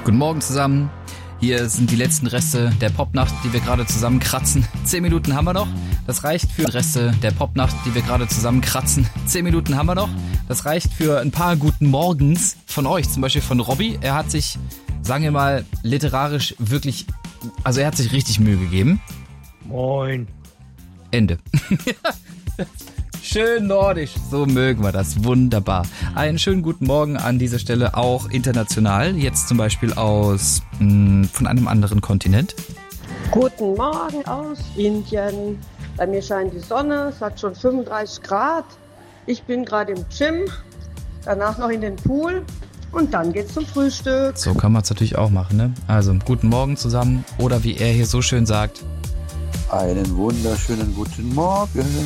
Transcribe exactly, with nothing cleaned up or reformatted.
Guten Morgen zusammen. Hier sind die letzten Reste der Popnacht, die wir gerade zusammenkratzen. Zehn Minuten haben wir noch. Das reicht für Reste der Popnacht, die wir gerade zusammenkratzen. Zehn Minuten haben wir noch. Das reicht für ein paar guten Morgens von euch. Zum Beispiel von Robby. Er hat sich, sagen wir mal, literarisch wirklich, also er hat sich richtig Mühe gegeben. Moin. Ende. Schön nordisch, so mögen wir das, wunderbar. Einen schönen guten Morgen an dieser Stelle auch international, jetzt zum Beispiel aus, mh, von einem anderen Kontinent. Guten Morgen aus Indien. Bei mir scheint die Sonne, es hat schon fünfunddreißig Grad. Ich bin gerade im Gym, danach noch in den Pool und dann geht's zum Frühstück. So kann man es natürlich auch machen, ne? Also, guten Morgen zusammen oder wie er hier so schön sagt. Einen wunderschönen guten Morgen.